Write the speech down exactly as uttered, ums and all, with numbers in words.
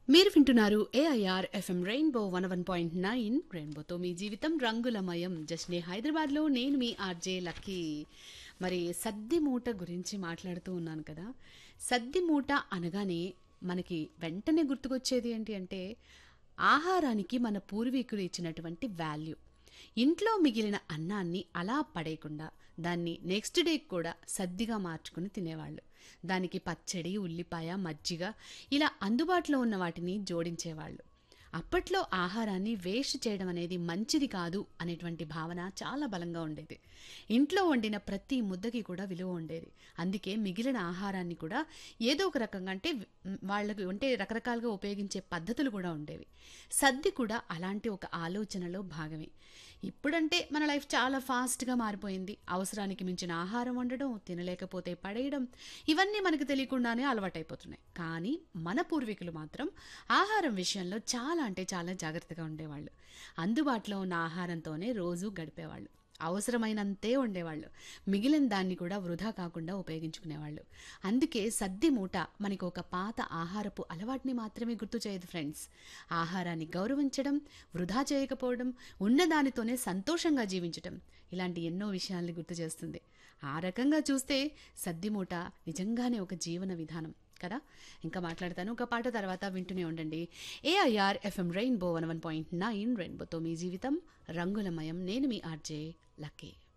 మీరు వింటున్నారు AIR FM rainbow one one point nine రెయిన్బోతో మీ జీవితం రంగులమయం జస్నే హైదరాబాద్లో నేను మీ ఆర్జే లక్కీ. మరి సద్ది మూట గురించి మాట్లాడుతూ ఉన్నాను కదా. సద్ది మూట అనగానే మనకి వెంటనే గుర్తుకొచ్చేది ఏంటి అంటే ఆహారానికి మన పూర్వీకులు ఇచ్చినటువంటి వాల్యూ. ఇంట్లో మిగిలిన అన్నాన్ని అలా పడేయకుండా దాన్ని నెక్స్ట్ డే కూడా సద్దిగా మార్చుకుని తినేవాళ్ళు. దానికి పచ్చడి, ఉల్లిపాయ, మజ్జిగ ఇలా అందుబాటులో ఉన్న వాటిని జోడించేవాళ్ళు. అప్పట్లో ఆహారాన్ని వేస్ట్ చేయడం అనేది మంచిది కాదు అనేటువంటి భావన చాలా బలంగా ఉండేది. ఇంట్లో వండిన ప్రతి ముద్దకి కూడా విలువ ఉండేది. అందుకే మిగిలిన ఆహారాన్ని కూడా ఏదో ఒక రకంగా అంటే వాళ్ళకి అంటే రకరకాలుగా ఉపయోగించే పద్ధతులు కూడా ఉండేవి. సద్ది కూడా అలాంటి ఒక ఆలోచనలో భాగమే. ఇప్పుడంటే మన లైఫ్ చాలా ఫాస్ట్గా మారిపోయింది. అవసరానికి మించిన ఆహారం వండడం, తినలేకపోతే పడేయడం, ఇవన్నీ మనకు తెలియకుండానే అలవాటైపోతున్నాయి. కానీ మన పూర్వీకులు మాత్రం ఆహారం విషయంలో చాలా అంటే చాలా జాగ్రత్తగా ఉండేవాళ్ళు. అందుబాటులో ఉన్న ఆహారంతోనే రోజు గడిపేవాళ్ళు. అవసరమైనంతే ఉండేవాళ్ళు. మిగిలిన దాన్ని కూడా వృధా కాకుండా ఉపయోగించుకునేవాళ్ళు. అందుకే సద్ది మూట మనకు ఒక పాత ఆహారపు అలవాటుని మాత్రమే గుర్తు చేయదు ఫ్రెండ్స్. ఆహారాన్ని గౌరవించడం, వృధా చేయకపోవడం, ఉన్నదానితోనే సంతోషంగా జీవించటం, ఇలాంటి ఎన్నో విషయాల్ని గుర్తు చేస్తుంది. ఆ రకంగా చూస్తే సద్ది మూట నిజంగానే ఒక జీవన విధానం కదా. ఇంకా మాట్లాడతాను ఒక పాట తర్వాత. వింటూనే ఉండండి AIR FM rainbow one one point nine రెయిన్బోతో మీ జీవితం రంగులమయం. నేను మీ ఆర్జే లక్కీ.